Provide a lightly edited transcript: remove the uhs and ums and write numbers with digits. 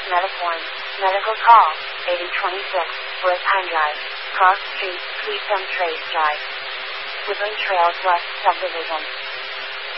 Metaform. Medical call. 8026. West Pine Drive. Cross Street, Sweet Gum Trace Drive. Woodland Trails West Subdivision.